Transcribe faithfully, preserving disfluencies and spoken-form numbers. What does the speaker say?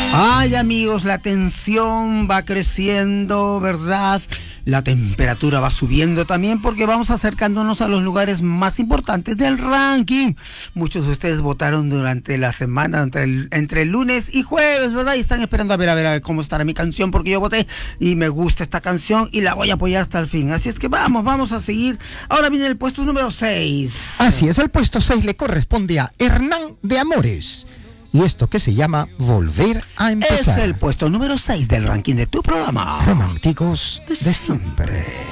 Ay, amigos, la tensión va creciendo, ¿verdad? La temperatura va subiendo también porque vamos acercándonos a los lugares más importantes del ranking. Muchos de ustedes votaron durante la semana, entre el, entre el lunes y jueves, ¿verdad? Y están esperando a ver, a ver, a ver cómo estará mi canción, porque yo voté y me gusta esta canción y la voy a apoyar hasta el fin. Así es que vamos, vamos a seguir. Ahora viene el puesto número seis. Así es, el puesto seis le corresponde a Hernán de Amores. Y esto que se llama Volver a Empezar. Es el puesto número seis del ranking de tu programa. Románticos de siempre.